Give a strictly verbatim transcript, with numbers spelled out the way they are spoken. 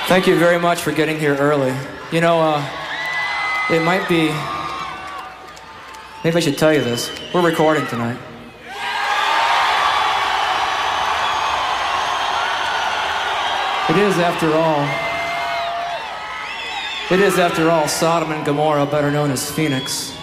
Thank you very much for getting here early. You know, uh, it might be... Maybe I should tell you this. We're recording tonight. It is, after all... It is, after all, Sodom and Gomorrah, better known as Phoenix.